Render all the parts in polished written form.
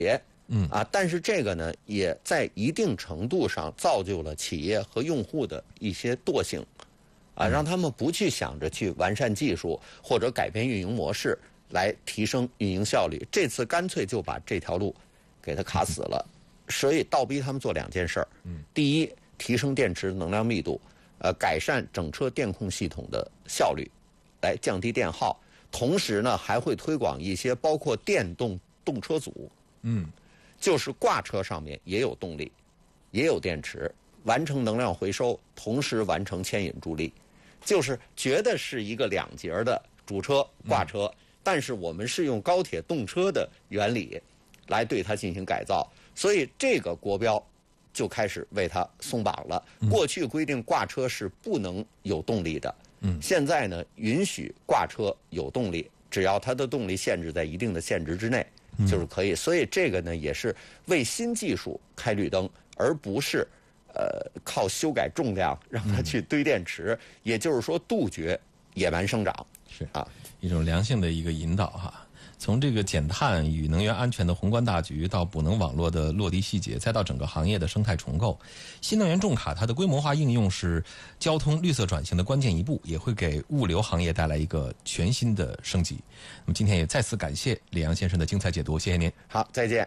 但是这个呢，也在一定程度上造就了企业和用户的一些惰性，让他们不去想着去完善技术或者改变运营模式来提升运营效率。这次干脆就把这条路给它卡死了，所以倒逼他们做2件事儿。第一，提升电池能量密度，改善整车电控系统的效率，来降低电耗。同时呢，还会推广一些包括电动动车组，就是挂车上面也有动力，也有电池，完成能量回收，同时完成牵引助力，就是觉得是一个2节的主车挂车，但是我们是用高铁动车的原理来对它进行改造，所以这个国标就开始为它松绑了。过去规定挂车是不能有动力的，现在呢允许挂车有动力，只要它的动力限制在一定的限值之内就是可以。所以这个呢也是为新技术开绿灯，而不是靠修改重量让它去堆电池，也就是说杜绝野蛮生长， 是一种良性的一个引导哈。从这个减碳与能源安全的宏观大局，到补能网络的落地细节，再到整个行业的生态重构，新能源重卡它的规模化应用是交通绿色转型的关键一步，也会给物流行业带来一个全新的升级。那么今天也再次感谢李阳先生的精彩解读，谢谢您。 好，再见。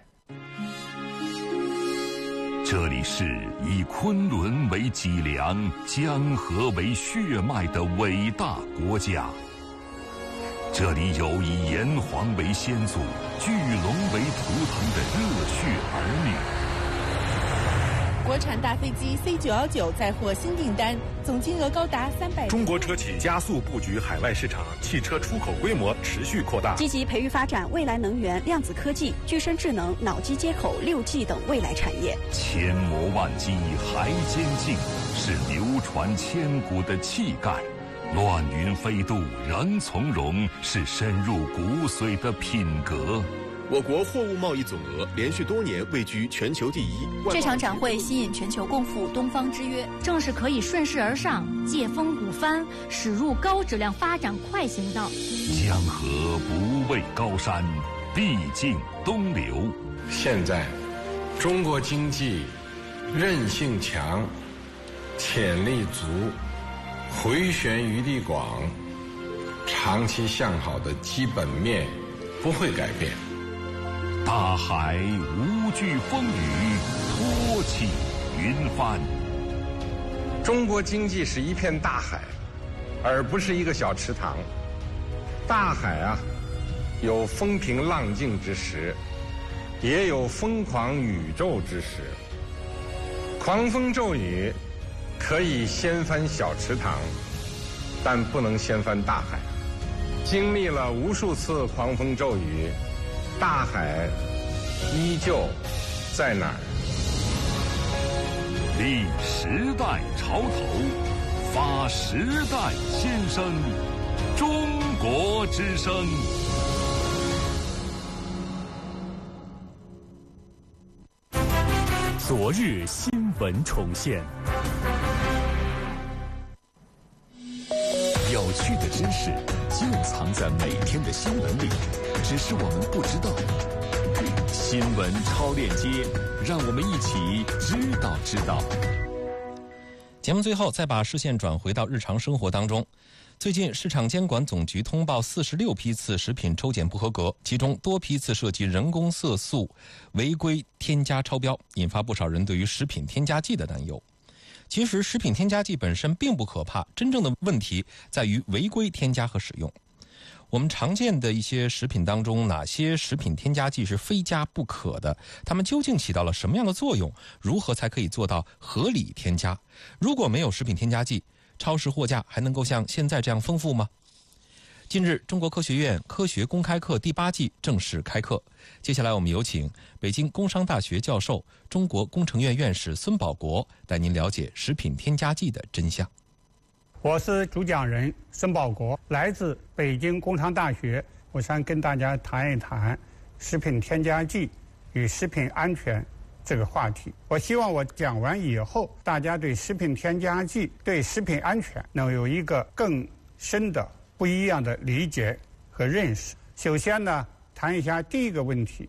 这里是以昆仑为脊梁、江河为血脉的伟大国家。这里有以炎黄为先祖、巨龙为图腾的热血儿女。国产大飞机 C919 再获新订单，总金额高达300。 中国车企加速布局海外市场，汽车出口规模持续扩大。 积极培育发展未来能源、量子科技、具身智能、脑机接口、6G 等未来产业。 千磨万击还坚劲，是流传千古的气概。乱云飞渡仍从容，是深入骨髓的品格。 我国货物贸易总额连续多年位居全球第一。 这场展会吸引全球共赴东方之约，正是可以顺势而上、借风鼓帆，驶入高质量发展快行道。 江河不畏高山，必经东流。 现在，中国经济韧性强，潜力足，回旋余地广，长期向好的基本面不会改变。 大海无惧风雨，托起云帆。 中国经济是一片大海，而不是一个小池塘。大海啊，有风平浪静之时，也有疯狂宇宙之时。狂风骤雨可以掀翻小池塘，但不能掀翻大海。经历了无数次狂风骤雨，大海依旧在哪儿？ 立时代潮头，发时代先声，中国之声。 昨日新闻重现，有趣的知识就藏在每天的新闻里，只是我们不知道。新闻超链接，让我们一起知道。 节目最后再把视线转回到日常生活当中。最近市场监管总局通报46批次食品抽检不合格，其中多批次涉及人工色素违规添加超标，引发不少人对于食品添加剂的担忧。其实食品添加剂本身并不可怕，真正的问题在于违规添加和使用。我们常见的一些食品当中，哪些食品添加剂是非加不可的？它们究竟起到了什么样的作用？如何才可以做到合理添加？如果没有食品添加剂，超市货架还能够像现在这样丰富吗？近日，中国科学院科学公开课第8季正式开课。接下来我们有请北京工商大学教授、中国工程院院士孙保国带您了解食品添加剂的真相。 我是主讲人孙保国，来自北京工商大学。我想跟大家谈一谈食品添加剂与食品安全这个话题。我希望我讲完以后，大家对食品添加剂、对食品安全能有一个更深的不一样的理解和认识。首先呢，谈一下第一个问题，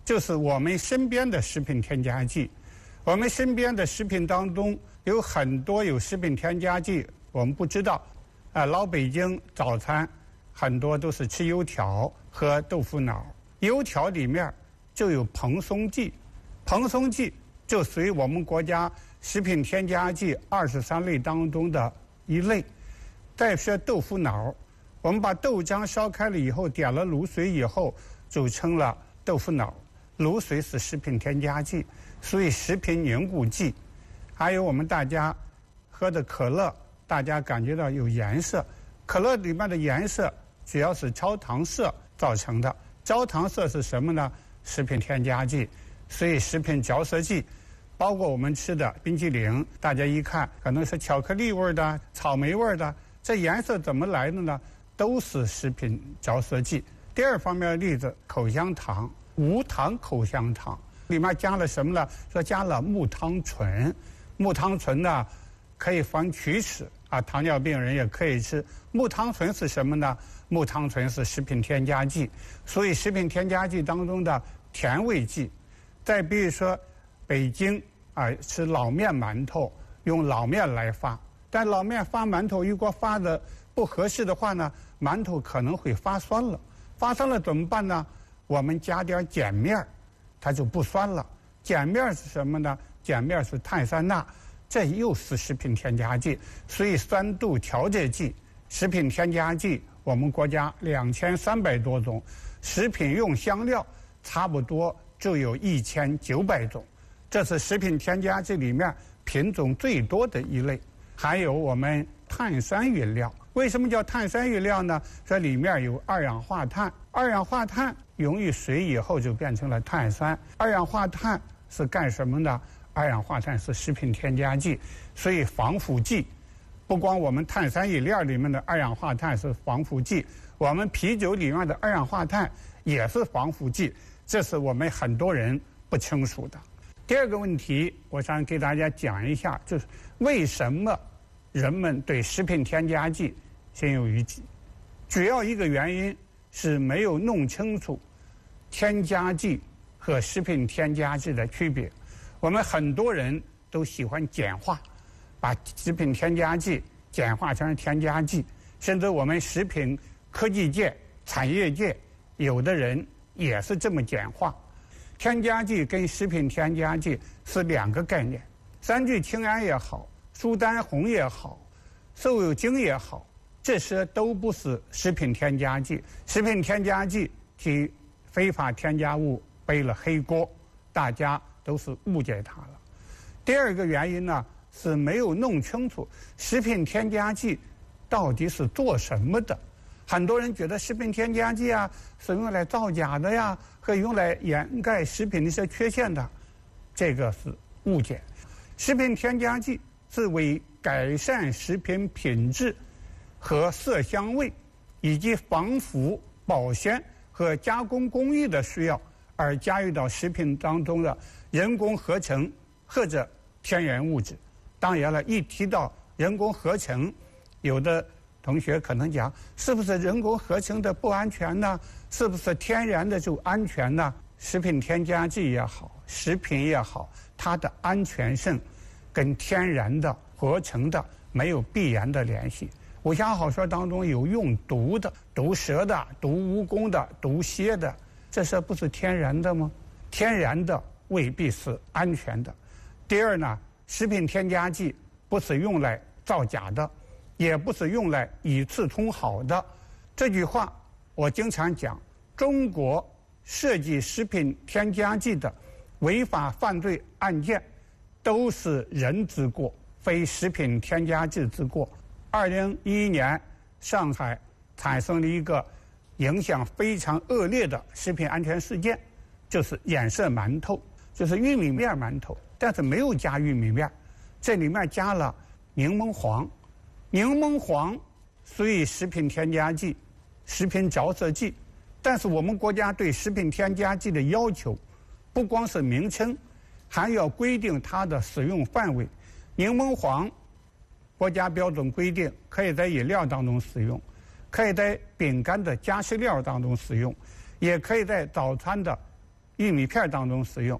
就是我们身边的食品添加剂。我们身边的食品当中有很多有食品添加剂，我们不知道。老北京早餐很多都是吃油条和豆腐脑，油条里面就有蓬松剂，蓬松剂就属于我们国家食品添加剂23类当中的一类。再说豆腐脑，我们把豆浆烧开了以后，点了卤水以后，就成了豆腐脑。卤水是食品添加剂，所以食品凝固剂。还有我们大家喝的可乐，大家感觉到有颜色，可乐里面的颜色主要是焦糖色造成的。焦糖色是什么呢？食品添加剂。所以食品着色剂，包括我们吃的冰淇淋，大家一看可能是巧克力味的、草莓味的，这颜色怎么来的呢？都是食品着色剂。第二方面的例子，口香糖，无糖口香糖里面加了什么呢？说加了木汤醇。木汤醇呢可以防龋齿啊，糖尿病人也可以吃。木汤醇是什么呢？木汤醇是食品添加剂，所以食品添加剂当中的甜味剂。再比如说北京吃老面馒头，用老面来发，但老面发馒头如果发的不合适的话呢，馒头可能会发酸了。发酸了怎么办呢？我们加点碱面，它就不酸了。碱面是什么呢？碱面是碳酸钠，这又是食品添加剂。所以酸度调节剂、食品添加剂，我们国家2300多种，食品用香料差不多就有1900种，这是食品添加剂里面品种最多的一类。还有我们碳酸饮料，为什么叫碳酸饮料呢？这里面有二氧化碳，二氧化碳溶于水以后就变成了碳酸。二氧化碳是干什么呢？二氧化碳是食品添加剂，所以防腐剂。不光我们碳酸饮料里面的二氧化碳是防腐剂，我们啤酒里面的二氧化碳也是防腐剂，这是我们很多人不清楚的。第二个问题，我想给大家讲一下，就是为什么人们对食品添加剂心有余悸。主要一个原因是没有弄清楚添加剂和食品添加剂的区别。我们很多人都喜欢简化，把食品添加剂简化成添加剂，甚至我们食品科技界、产业界有的人也是这么简化。添加剂跟食品添加剂是两个概念，三聚氰胺也好，苏丹红也好，瘦肉精也好，这些都不是食品添加剂。食品添加剂替非法添加物背了黑锅，大家都是误解它了。第二个原因呢，是没有弄清楚食品添加剂到底是做什么的。很多人觉得食品添加剂是用来造假的呀，和用来掩盖食品的一些缺陷的，这个是误解。食品添加剂是为改善食品品质和色香味，以及防腐、保鲜和加工工艺的需要而加入到食品当中的人工合成或者天然物质。当然了，一提到人工合成，有的同学可能讲，是不是人工合成的不安全呢？是不是天然的就安全呢？食品添加剂也好，食品也好，它的安全性跟天然的、合成的没有必然的联系。武侠小说当中有用毒的，毒蛇的、毒蜈蚣的、毒蝎的，这些不是天然的吗？天然的未必是安全的。第二呢，食品添加剂不是用来造假的，也不是用来以次充好的。这句话我经常讲，中国涉及食品添加剂的违法犯罪案件都是人之过，非食品添加剂之过。2011年上海产生了一个影响非常恶劣的食品安全事件，就是染色馒头，就是玉米面馒头，但是没有加玉米面，这里面加了柠檬黄。柠檬黄属于食品添加剂、食品着色剂，但是我们国家对食品添加剂的要求不光是名称，还要规定它的使用范围。柠檬黄国家标准规定可以在饮料当中使用，可以在饼干的加湿料当中使用，也可以在早餐的玉米片当中使用。